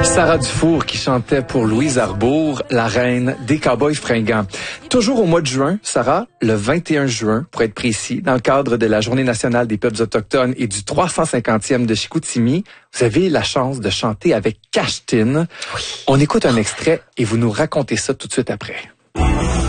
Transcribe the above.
Sarah Dufour qui chantait pour Louise Arbour, la reine des cowboys fringants. Toujours au mois de juin, Sarah, le 21 juin, pour être précis, dans le cadre de la Journée nationale des peuples autochtones et du 350e de Chicoutimi, vous avez la chance de chanter avec Cash Tin. Oui. On écoute un extrait et vous nous racontez ça tout de suite après.